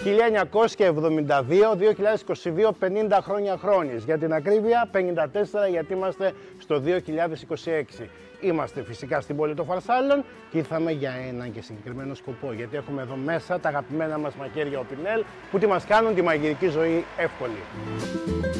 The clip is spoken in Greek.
1972-2022, 50 χρόνια χρόνιες. Για την ακρίβεια, 54, γιατί είμαστε στο 2026. Είμαστε φυσικά στην πόλη των Φαρσάλων και ήρθαμε για έναν και συγκεκριμένο σκοπό. Γιατί έχουμε εδώ μέσα τα αγαπημένα μας μαχαίρια Opinel που μας κάνουν τη μαγειρική ζωή εύκολη.